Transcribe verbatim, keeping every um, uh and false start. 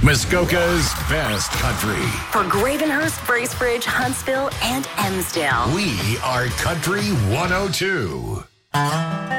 Muskoka's best country. For Gravenhurst, Bracebridge, Huntsville, and Emsdale. We are Country one oh two.